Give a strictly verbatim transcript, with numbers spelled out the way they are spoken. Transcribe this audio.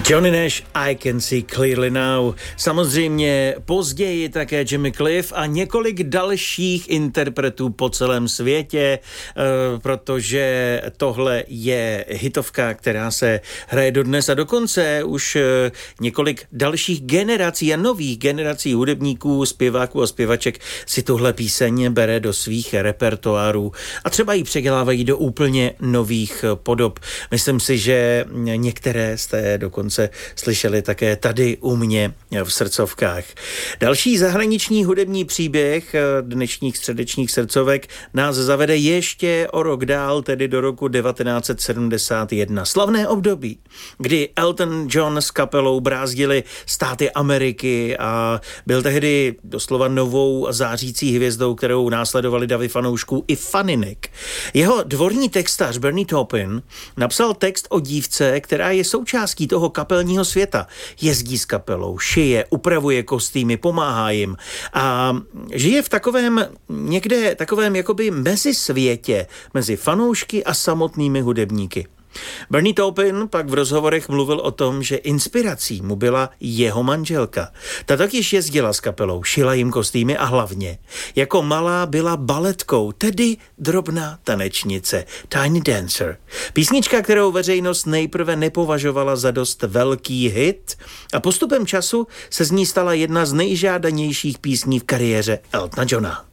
Johnny Nash, I Can See Clearly Now. Samozřejmě později také Jimmy Cliff a několik dalších interpretů po celém světě, protože tohle je hitovka, která se hraje dodnes a dokonce už několik dalších generací a nových generací hudebníků, zpěváků a zpěvaček si tuhle píseň bere do svých repertoárů a třeba ji předělávají do úplně nových podob. Myslím si, že některé jste dokonce slyšeli také tady u mě v srdcovkách. Další zahraniční hudební příběh dnešních středečních srdcovek nás zavede ještě o rok dál, tedy do roku devatenáct set sedmdesát jedna. Slavné období, kdy Elton John s kapelou brázdili státy Ameriky a byl tehdy doslova novou zářící hvězdou, kterou následovali davy fanoušků i faninek. Jeho dvorní textař Bernie Taupin napsal text o dívce, která je součástí toho kapelního světa. Jezdí s kapelou, šije, upravuje kostýmy, pomáhá jim a žije v takovém někde takovém jakoby mezisvětě mezi fanoušky a samotnými hudebníky. Bernie Taupin pak v rozhovorech mluvil o tom, že inspirací mu byla jeho manželka. Ta takyž jezdila s kapelou, šila jim kostýmy a hlavně jako malá byla baletkou, tedy drobná tanečnice, tiny dancer. Písnička, kterou veřejnost nejprve nepovažovala za dost velký hit a postupem času se z ní stala jedna z nejžádanějších písní v kariéře Eltona Johna.